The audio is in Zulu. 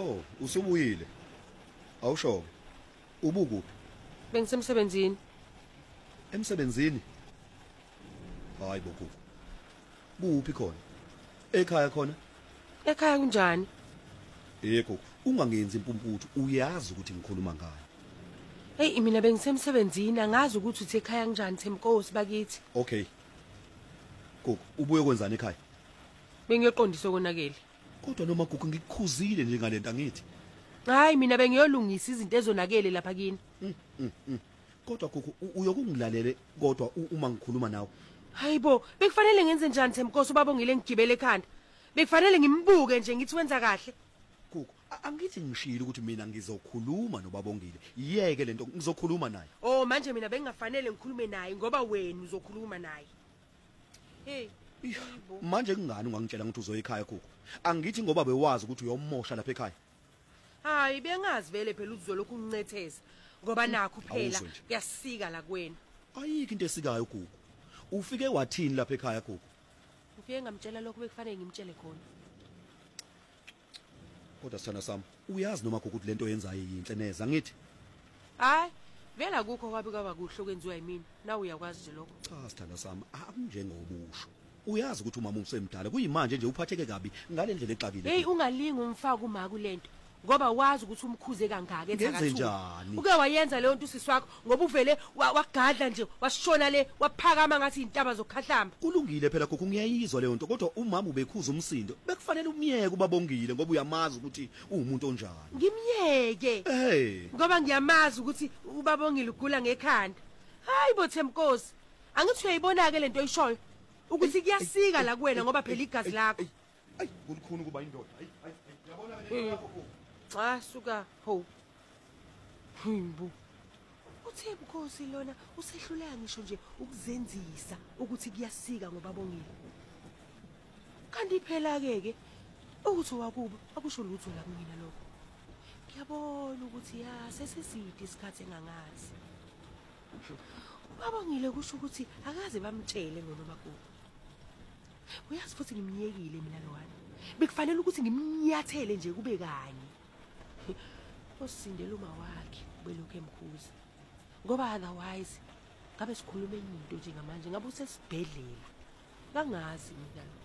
Oh, usubuyile. Awusho. Ubukuphi? Bengisemsebenzini. Emsebenzini? Hayi bokuku. Kuphi khona? Ekhaya khona? Ekhaya kunjani? Yebo, ungangenzi impumputhu, uyazi ukuthi ngikhuluma ngayo. Hey mina bengisemsebenzini angazi ukuthi uthi ekhaya kanjani Themkosi bakithi. Okay. Gugu, ubuye kwenzani ekhaya? Bengiyoqondisa konakele. Kodwa noma gugu ngikukhuzile nje ngalento angithi. Hayi mina bengiyolungisa izinto ezonakele lapha kini. Kodwa gugu uyokungilalele kodwa uma ngikhuluma nawe. Hayibo, bekufanele ngenze njani Themkosi ubabongile ngigibele ekhanda. Bekufanele ngimbuke nje ngithi wenza kahle. Gugu, angithi ngishilo ukuthi mina ngizokhuluma nobabongile. Yeke lento ngizokhuluma naye. Oh manje mina bengingafanele ngikhulume naye ngoba wena uzokhuluma naye. Hey, manje kungani ungangitshela ukuthi uzoya ekhaya gugu? Angithi ngoba bewazi ukuthi uyomosha lapha ekhaya. Hayi bengazi vele phela uzolokhu ungincetheza ngoba nakho phela kuyasika la kuwena. Ayikho into esikayo gugu. Ufike wathini lapha ekhaya gugu? Ngifike ngamtshela lokho bekufanele ngimtshele khona. Kodwa sithana sami, uyazi noma ukuthi lento yenzayo yinhle neza ngithi? Hayi, vela kukho kwabi kwaba kuhle okwenziwa yimina. Nawe uyakwazi nje lokho. Cha sithanda sami, akunjengobusho. Uyazi ukuthi uma usemdala kuyimanje nje uphatheke kabi ngalendlela exakile. Hey ungalingi umfaka uma kulento ngoba wazi ukuthi umkhuze kangaka enze njani. Uke wayenza leyo nto usisi wakho ngoba uvele wagadla nje wasishona le waphakama ngathi intaba zokukhahlamba. Kulungile phela gogo ngiyayizwa leyo nto kodwa umama ubekhuza umsindo bekufanele umyeke ubabongile ngoba uyamazi ukuthi umuntu onjani. Ngimyeke. Ngoba ngiyamazi ukuthi ubabongile ugula ngekhanda. Hayibo Themkosi. Angithi uyayibona ke lento oyishoyo ukuthi kuyasika la kuwena ngoba phela igazi lakho. Ayi kulikhuni kuba indoda. Ayi yabona ke Cha suka ho. Himbo. Uthemkosi lona usehluleka ngisho nje ukuzenzisa ukuthi kuyasika ngoba bongile. Kanti phela ke ukuthi wakubo akusho lutho la kumina lokho. Ngiyabona ukuthi ya sesiside isikhathi engangazi. Babongile kusho ukuthi akaze bamtshele noma kubo. Uyazi futhi ngimiyekile mina lwana. Bekufanele ukuthi ngimnyathele nje kube kanye. Osindele uma wakhe belokhu emkhuza. Ngoba otherwise ngabe sikhuluma into nje ngamanje ngabe usesibhedlela. Kangazi mina.